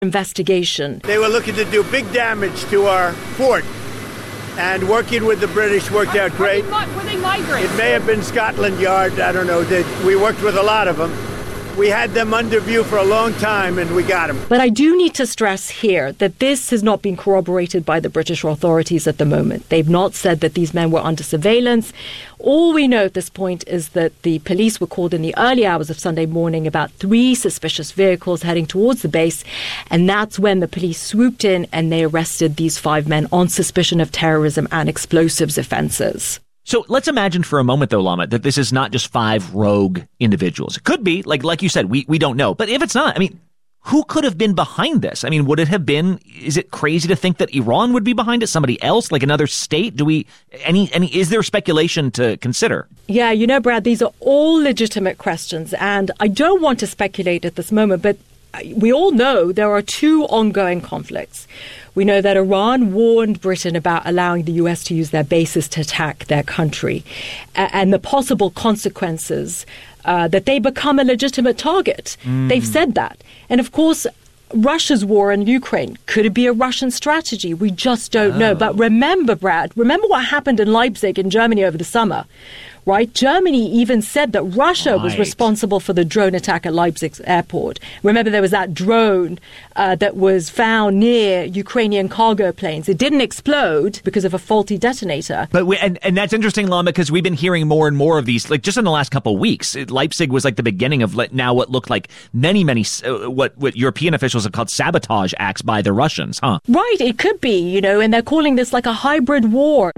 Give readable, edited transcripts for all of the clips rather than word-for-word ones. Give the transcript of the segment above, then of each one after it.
investigation. They were looking to do big damage to our fort, and working with the British worked out great. Were they migrants? It may have been Scotland Yard, I don't know. We worked with a lot of them. We had them under view for a long time, and we got them. But I do need to stress here that this has not been corroborated by the British authorities at the moment. They've not said that these men were under surveillance. All we know at this point is that the police were called in the early hours of Sunday morning about 3 suspicious vehicles heading towards the base. And that's when the police swooped in and they arrested these 5 men on suspicion of terrorism and explosives offenses. So let's imagine for a moment, though, Lama, that this is not just 5 rogue individuals. It could be, like you said, we don't know. But if it's not, I mean, who could have been behind this? I mean, would it have been, is it crazy to think that Iran would be behind it? Somebody else, like another state? Is there speculation to consider? Yeah, Brad, these are all legitimate questions. And I don't want to speculate at this moment, but we all know there are 2 ongoing conflicts. We know that Iran warned Britain about allowing the US to use their bases to attack their country and the possible consequences that they become a legitimate target. They've said that. And of course, Russia's war in Ukraine, could it be a Russian strategy? We just don't know. But remember, Brad, what happened in Leipzig in Germany over the summer, right? Germany even said that Russia was responsible for the drone attack at Leipzig's airport. Remember, there was that drone that was found near Ukrainian cargo planes. It didn't explode because of a faulty detonator. But and that's interesting, Lama, because we've been hearing more and more of these, like just in the last couple of weeks. Leipzig was like the beginning of now what looked like many, what European officials have called sabotage acts by the Russians, huh? Right, it could be, and they're calling this like a hybrid war.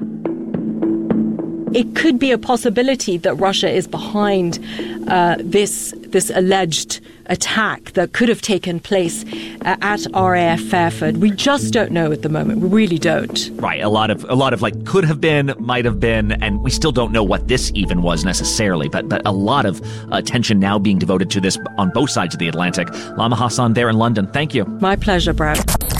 It could be a possibility that Russia is behind this alleged attack that could have taken place at RAF Fairford. We just don't know at the moment. We really don't. Right. A lot of like could have been, might have been, and we still don't know what this even was necessarily. But a lot of attention now being devoted to this on both sides of the Atlantic. Lama Hassan there in London. Thank you. My pleasure, Brad.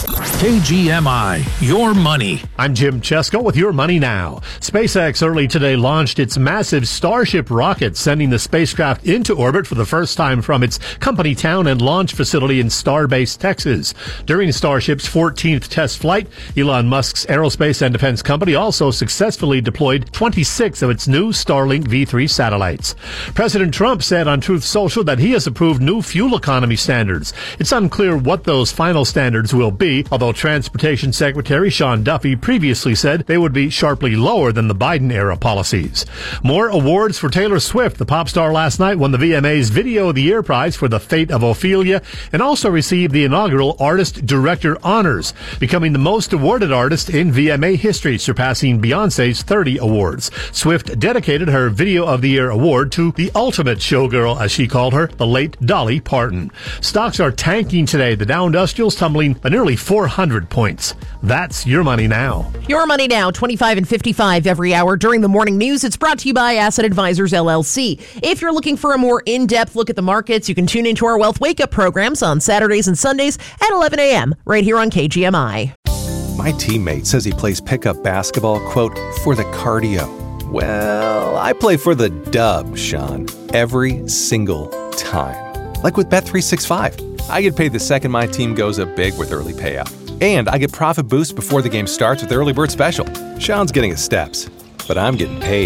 KGMI, your money. I'm Jim Chesko with Your Money Now. SpaceX early today launched its massive Starship rocket, sending the spacecraft into orbit for the first time from its company town and launch facility in Starbase, Texas. During Starship's 14th test flight, Elon Musk's aerospace and defense company also successfully deployed 26 of its new Starlink V3 satellites. President Trump said on Truth Social that he has approved new fuel economy standards. It's unclear what those final standards will be, although Transportation Secretary Sean Duffy previously said they would be sharply lower than the Biden-era policies. More awards for Taylor Swift. The pop star last night won the VMA's Video of the Year prize for The Fate of Ophelia and also received the inaugural Artist Director honors, becoming the most awarded artist in VMA history, surpassing Beyonce's 30 awards. Swift dedicated her Video of the Year award to the ultimate showgirl, as she called her, the late Dolly Parton. Stocks are tanking today. The Dow Industrial's tumbling by nearly 400 points. That's Your Money Now. Your Money Now, 25 and 55 every hour during the morning news. It's brought to you by Asset Advisors, LLC. If you're looking for a more in-depth look at the markets, you can tune into our Wealth Wake-Up programs on Saturdays and Sundays at 11 a.m. right here on KGMI. My teammate says he plays pickup basketball, quote, for the cardio. Well, I play for the dub, Sean, every single time. Like with Bet365. I get paid the second my team goes up big with early payout. And I get profit boost before the game starts with the Early Bird Special. Sean's getting his steps, but I'm getting paid.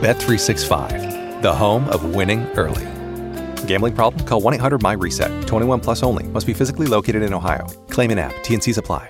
Bet365, the home of winning early. Gambling problem? Call 1-800-MY-RESET. 21 plus only. Must be physically located in Ohio. Claim an app. T&Cs apply.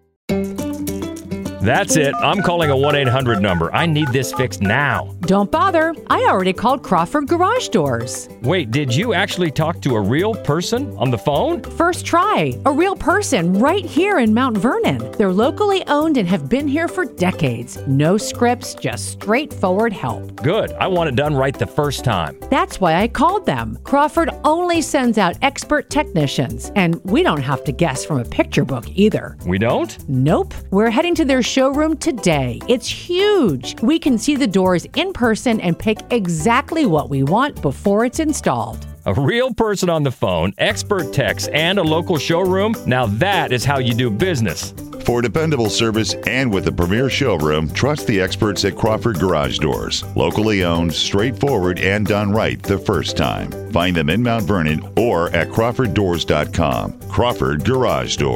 That's it. I'm calling a 1-800 number. I need this fixed now. Don't bother. I already called Crawford Garage Doors. Wait, did you actually talk to a real person on the phone? First try. A real person right here in Mount Vernon. They're locally owned and have been here for decades. No scripts, just straightforward help. Good. I want it done right the first time. That's why I called them. Crawford only sends out expert technicians, and we don't have to guess from a picture book either. We don't? Nope. We're heading to their showroom today. It's huge. We can see the doors in person and pick exactly what we want before it's installed. A real person on the phone, expert techs, and a local showroom? Now that is how you do business. For dependable service and with a premier showroom, trust the experts at Crawford Garage Doors. Locally owned, straightforward, and done right the first time. Find them in Mount Vernon or at crawforddoors.com. Crawford Garage Doors.